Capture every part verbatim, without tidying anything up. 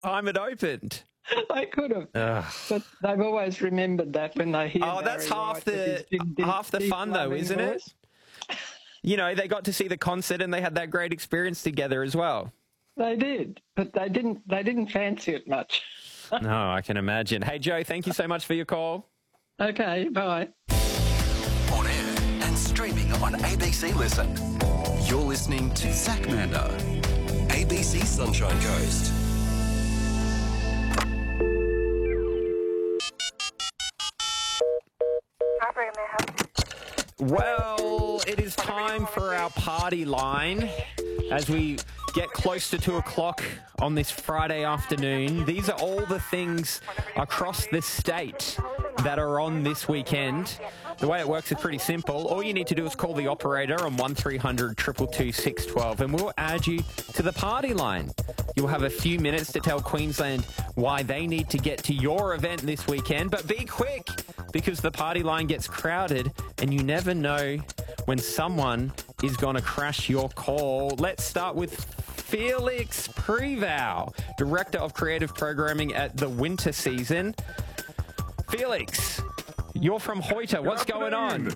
time it opened. They could have, Ugh. but they've always remembered that when they hear. Oh, that's Barry half White the with his big, deep, half the deep fun, though, loving isn't voice. it? You know, they got to see the concert and they had that great experience together as well. They did, but they didn't. They didn't fancy it much. No, I can imagine. Hey, Joe, thank you so much for your call. Okay, bye. On air and streaming on A B C Listen. You're listening to Zach Mander, A B C Sunshine Coast. Well, it is time for our party line as we get close to two o'clock on this Friday afternoon. These are all the things across the state that are on this weekend. The way it works is pretty simple. All you need to do is call the operator on one three hundred two two two six one two and we'll add you to the party line. You'll have a few minutes to tell Queensland why they need to get to your event this weekend, but be quick because the party line gets crowded and you never know when someone is going to crash your call. Let's start with Felix Prevow, Director of Creative Programming at the Winter Season. Felix, you're from Hoyter. What's going on?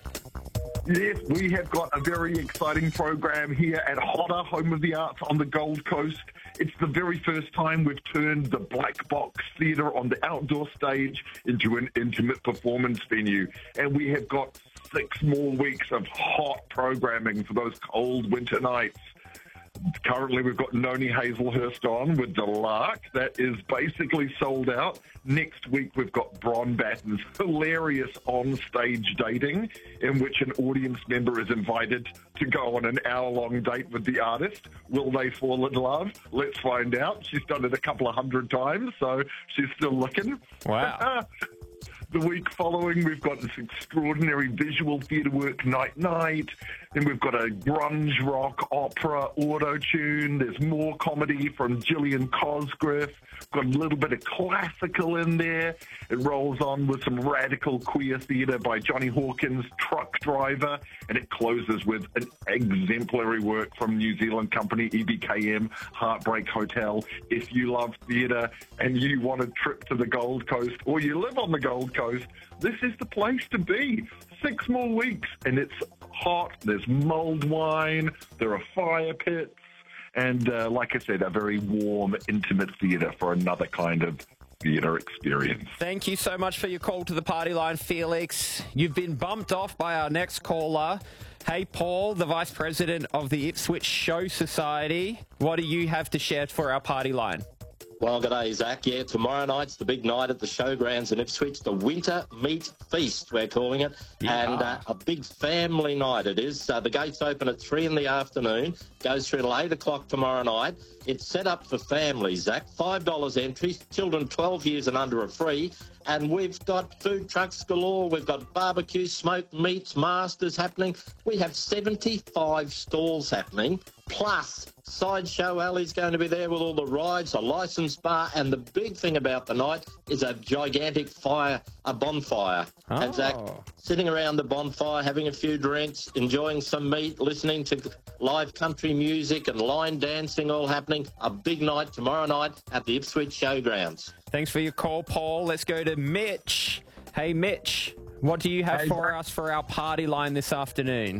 Yes, we have got a very exciting program here at Hotter, Home of the Arts on the Gold Coast. It's the very first time we've turned the Black Box Theatre on the outdoor stage into an intimate performance venue. And we have got six more weeks of hot programming for those cold winter nights. Currently, we've got Noni Hazelhurst on with The Lark. That is basically sold out. Next week, we've got Bron Batten's hilarious on-stage dating, in which an audience member is invited to go on an hour-long date with the artist. Will they fall in love? Let's find out. She's done it a couple of hundred times, so she's still looking. Wow. The week following, we've got this extraordinary visual theatre work, Night Night. Then we've got a grunge rock opera auto-tune. There's more comedy from Gillian Cosgrove. Got a little bit of classical in there. It rolls on with some radical queer theatre by Johnny Hawkins, Truck Driver. And it closes with an exemplary work from New Zealand company E B K M, Heartbreak Hotel. If you love theatre and you want a trip to the Gold Coast or you live on the Gold Coast, this is the place to be. Six more weeks and it's hot. There's mulled wine. There are fire pits. And uh, like I said, a very warm, intimate theatre for another kind of theatre experience. Thank you so much for your call to the party line, Felix. You've been bumped off by our next caller. Hey, Paul, the Vice President of the Ipswich Show Society. What do you have to share for our party line? Well, g'day, Zach. Yeah, tomorrow night's the big night at the showgrounds in Ipswich, the Winter Meat Feast, we're calling it, Yeah. and uh, a big family night it is. Uh, the gates open at three in the afternoon, goes through till eight o'clock tomorrow night. It's set up for families, Zach. five dollars entry, children twelve years and under are free, and we've got food trucks galore. We've got barbecue, smoked meats, masters happening. We have seventy-five stalls happening, plus Sideshow Alley's going to be there with all the rides, a licensed bar, and the big thing about the night is a gigantic fire, a bonfire. Oh. And Zach, sitting around the bonfire, having a few drinks, enjoying some meat, listening to live country music and line dancing all happening. A big night tomorrow night at the Ipswich Showgrounds. Thanks for your call, Paul. Let's go to Mitch. Hey, Mitch, what do you have Hey, for Zach. us for our party line this afternoon?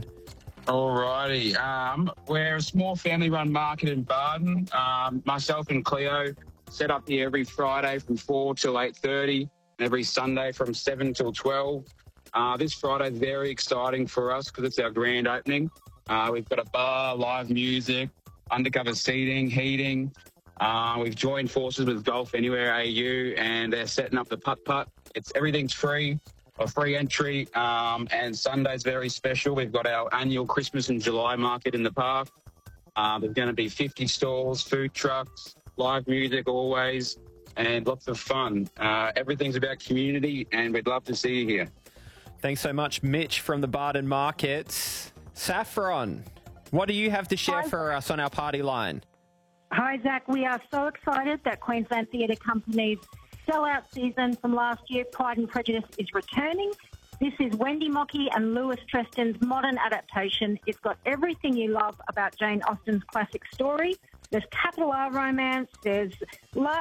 Alrighty. Um, we're a small family-run market in Barden. Um, myself and Cleo set up here every Friday from four till eight thirty, and every Sunday from seven till twelve. Uh, this Friday is very exciting for us because it's our grand opening. Uh, we've got a bar, live music, undercover seating, heating. Uh, we've joined forces with Golf Anywhere A U, and they're setting up the putt-putt. It's everything's free. A free entry, um, and Sunday's very special. We've got our annual Christmas and July market in the park. Uh, there's going to be fifty stalls, food trucks, live music always, and lots of fun. Uh, everything's about community, and we'd love to see you here. Thanks so much, Mitch from the Barden Markets. Saffron, what do you have to share Hi. for us on our party line? Hi, Zach. We are so excited that Queensland Theatre Company's sellout season from last year, Pride and Prejudice, is returning. This is Wendy Mockey and Lewis Treston's modern adaptation. It's got everything you love about Jane Austen's classic story. There's capital R romance, there's love